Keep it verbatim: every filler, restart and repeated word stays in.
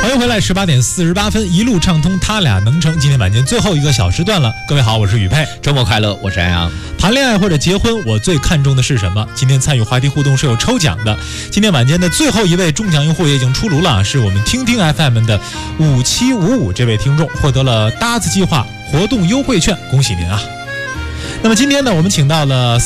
欢迎回来，十八点四十八分，一路畅通，他俩能成。今天晚间最后一个小时段了，各位好，我是宇佩， 周末快乐，我是安阳。 谈恋爱或者结婚，我最看重的是什么？今天参与话题互动是有抽奖的。今天晚间的最后一位中奖用户也已经出炉了，是我们听听 F M 的五七五五这位听众获得了搭子计划活动优惠券，恭喜您啊！那么今天呢，我们请到了